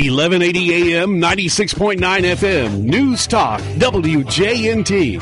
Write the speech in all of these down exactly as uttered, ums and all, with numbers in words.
eleven eighty A M, ninety-six point nine F M, News Talk, W J N T.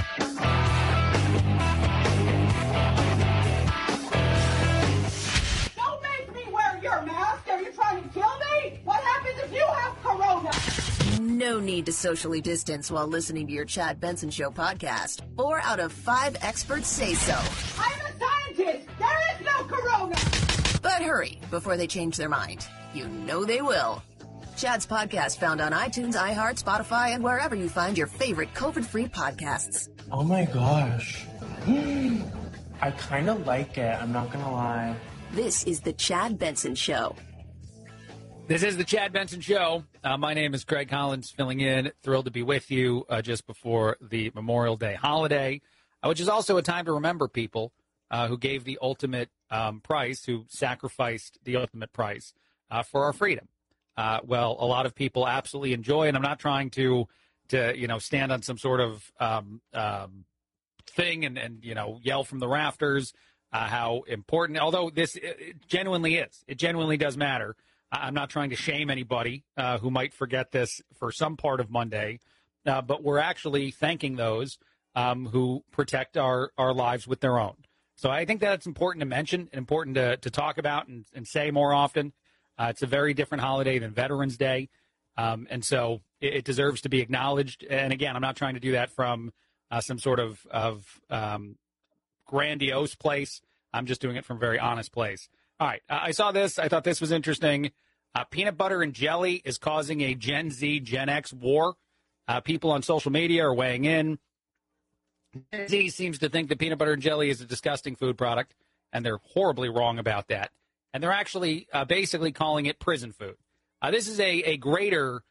Don't make me wear your mask. Are you trying to kill me? What happens if you have corona? No need to socially distance while listening to your Chad Benson Show podcast. Four out of five experts say so. I'm a scientist. There is no corona. But hurry before they change their mind. You know they will. Chad's podcast found on iTunes, iHeart, Spotify, and wherever you find your favorite COVID-free podcasts. Oh my gosh. I kind of like it. I'm not going to lie. This is the Chad Benson Show. This is the Chad Benson Show. Uh, my name is Craig Collins, filling in. Thrilled to be with you uh, just before the Memorial Day holiday, uh, which is also a time to remember people uh, who gave the ultimate um, price, who sacrificed the ultimate price uh, for our freedom. Uh, well, a lot of people absolutely enjoy, and I'm not trying to, to you know, stand on some sort of um, um, thing and, and, you know, yell from the rafters uh, how important, although this it, it genuinely is. It genuinely does matter. I'm not trying to shame anybody uh, who might forget this for some part of Monday, uh, but we're actually thanking those um, who protect our, our lives with their own. So I think that's important to mention and important to, to talk about and, and say more often. Uh, it's a very different holiday than Veterans Day, um, and so it, it deserves to be acknowledged. And again, I'm not trying to do that from uh, some sort of, of um, grandiose place. I'm just doing it from a very honest place. All right, uh, I saw this. I thought this was interesting. Uh, peanut butter and jelly is causing a Gen Z, Gen X war. Uh, people on social media are weighing in. Gen Z seems to think that peanut butter and jelly is a disgusting food product, and they're horribly wrong about that. And they're actually uh, basically calling it prison food. Uh, this is a, a greater